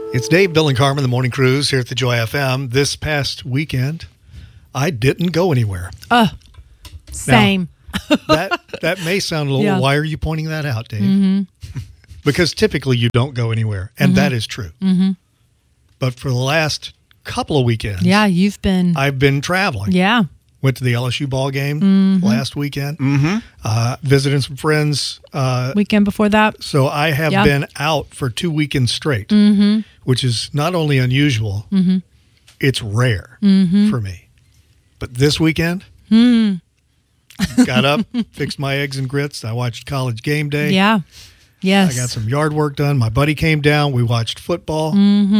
It's Dave, Bill, and Carmen, the Morning Cruise here at the Joy FM. This past weekend, I didn't go anywhere. Same. Now, that may sound a little, why are you pointing that out, Dave? Mm-hmm. Because typically you don't go anywhere, and that is true. Mm-hmm. But for the last couple of weekends, I've been traveling. Yeah. Went to the LSU ball game last weekend. Visiting some friends. Weekend before that. So I have been out for 2 weekends straight, which is not only unusual, it's rare for me. But this weekend, got up, fixed my eggs and grits. I watched College Game Day. Yeah. Yes. I got some yard work done. My buddy came down. We watched football.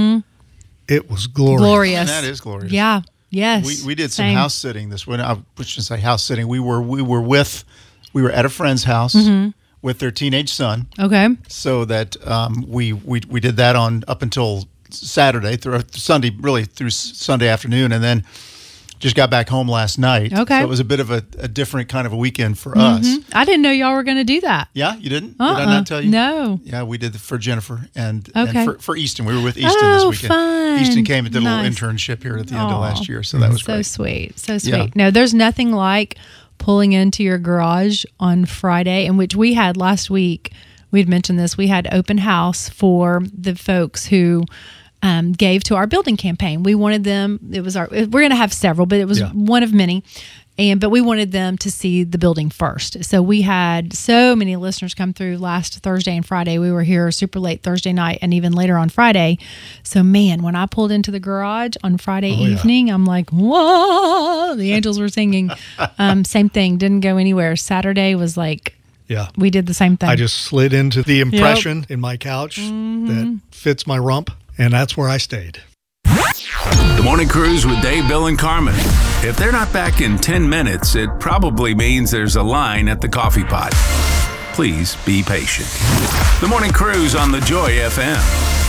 It was glorious. And that is glorious. Yeah. Yes. We did some house sitting this winter. I shouldn't say house sitting. We were at a friend's house with their teenage son. Okay. So that we did that on up until Saturday through Sunday afternoon, and then just got back home last night. Okay. So it was a bit of a different kind of a weekend for us. I didn't know y'all were going to do that. Yeah, you didn't? Did I not tell you? No. Yeah, we did for Jennifer and Okay. for Easton. We were with Easton this weekend. Fun. Easton came and did a little Nice. internship here at the end of last year, so that was So great. sweet. So sweet. Yeah. No, there's nothing like pulling into your garage on Friday, in which we had last week. We'd mentioned this. We had open house for the folks who gave to our building campaign. We wanted them. We're going to have several, but it was one of many. But we wanted them to see the building first. So we had so many listeners come through last Thursday and Friday. We were here super late Thursday night and even later on Friday. So man, when I pulled into the garage on Friday evening, I'm like, whoa, the angels were singing. Same thing. Didn't go anywhere. Saturday was like, we did the same thing. I just slid into the impression in my couch that fits my rump, and that's where I stayed. The Morning Cruise with Dave, Bill, and Carmen. If they're not back in 10 minutes, it probably means there's a line at the coffee pot. Please be patient. The Morning Cruise on the Joy FM.